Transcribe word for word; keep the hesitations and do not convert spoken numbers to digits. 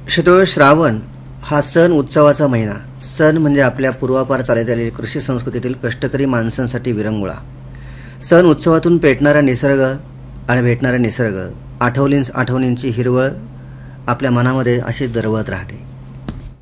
शेतो श्रावण हा सण उत्सवाचा महिना. सण म्हणजे आपल्या पूर्वापार चालत आलेली कृषी संस्कृतीतील कष्टकरी माणसांसाठी विरंगुळा. सण उत्सवातून पेटणारा निसर्ग आणि भेटणारा निसर्ग, आठवलीं आठवणींची हिरवळ आपल्या मनामध्ये अशी दरवळत राहते.